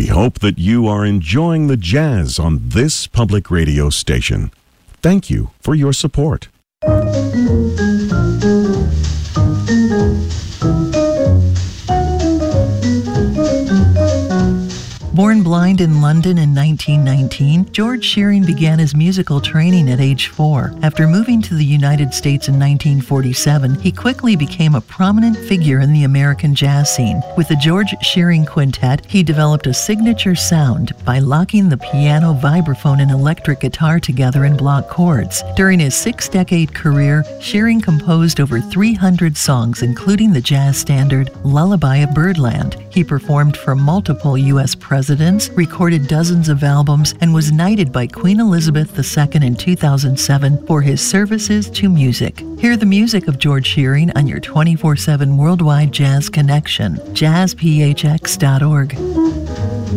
hope that you are enjoying the jazz on this public radio station. Thank you for your support. Born blind in London in 1919, George Shearing began his musical training at age 4. After moving to the United States in 1947, he quickly became a prominent figure in the American jazz scene. With the George Shearing Quintet, he developed a signature sound by locking the piano, vibraphone, and electric guitar together in block chords. During his 6-decade career, Shearing composed over 300 songs, including the jazz standard Lullaby of Birdland. He performed for multiple U.S. presidents, recorded dozens of albums, and was knighted by Queen Elizabeth II in 2007 for his services to music. Hear the music of George Shearing on your 24/7 worldwide jazz connection, jazzphx.org.